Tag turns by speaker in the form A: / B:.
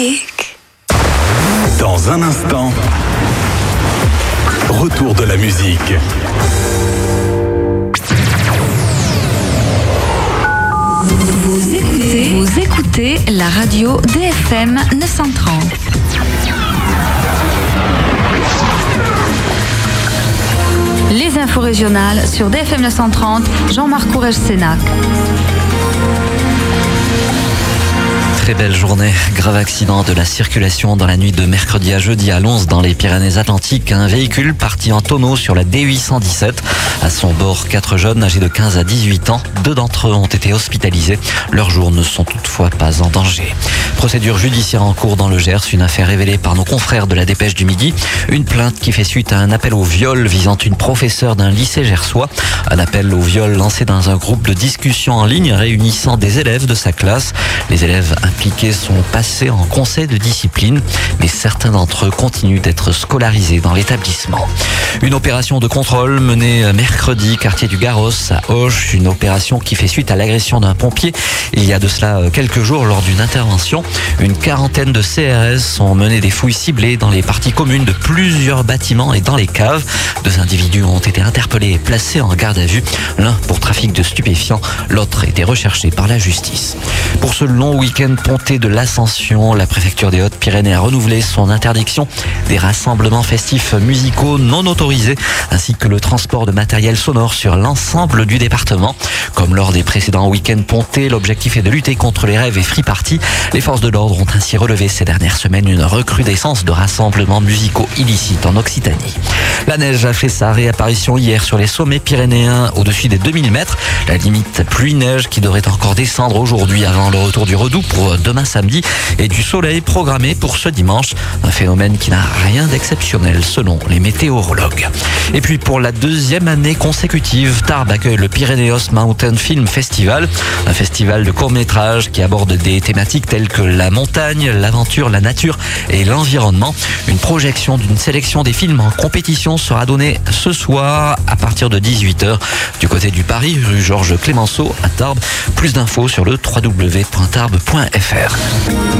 A: Dans un instant, retour de la musique.
B: Vous écoutez la radio DFM 930. Les infos régionales sur DFM 930, Jean-Marc Courrèges-Sénac.
C: Très belle journée. Grave accident de la circulation dans la nuit de mercredi à jeudi à Lons dans les Pyrénées-Atlantiques. Un véhicule parti en tonneau sur la D817. À son bord, 4 jeunes âgés de 15 à 18 ans. 2 d'entre eux ont été hospitalisés. Leurs jours ne sont toutefois pas en danger. Procédure judiciaire en cours dans le Gers. Une affaire révélée par nos confrères de la Dépêche du Midi. Une plainte qui fait suite à un appel au viol visant une professeure d'un lycée gersois. Un appel au viol lancé dans un groupe de discussion en ligne réunissant des élèves de sa classe. Les élèves impliqués sont passés en conseil de discipline, mais certains d'entre eux continuent d'être scolarisés dans l'établissement. Une opération de contrôle menée mercredi, quartier du Garros à Auch, une opération qui fait suite à l'agression d'un pompier il y a de cela quelques jours lors d'une intervention. Une quarantaine de CRS ont mené des fouilles ciblées dans les parties communes de plusieurs bâtiments et dans les caves. 2 individus ont été interpellés et placés en garde à vue, l'un pour trafic de stupéfiants, l'autre était recherché par la justice. Pour ce long week-end ponté de l'Ascension, la préfecture des Hautes-Pyrénées a renouvelé son interdiction des rassemblements festifs musicaux non autorisés, ainsi que le transport de matériel sonore sur l'ensemble du département. Comme lors des précédents week-ends pontés, l'objectif est de lutter contre les raves et free parties. Les forces de l'ordre ont ainsi relevé ces dernières semaines une recrudescence de rassemblements musicaux illicites en Occitanie. La neige a fait sa réapparition hier sur les sommets pyrénéens au-dessus des 2000 mètres. La limite pluie-neige qui devrait encore descendre aujourd'hui avant le retour du redoux pour demain samedi et du soleil programmé pour ce dimanche. Un phénomène qui n'a rien d'exceptionnel selon les météorologues. Et puis pour la 2e année consécutive, Tarbes accueille le Pyrénéos Mountain Film Festival, un festival de courts-métrages qui aborde des thématiques telles que la montagne, l'aventure, la nature et l'environnement. Une projection d'une sélection des films en compétition sera donnée ce soir à partir de 18h du côté du Paris, rue Georges Clémenceau à Tarbes. Plus d'infos sur le www.tarbes.fr.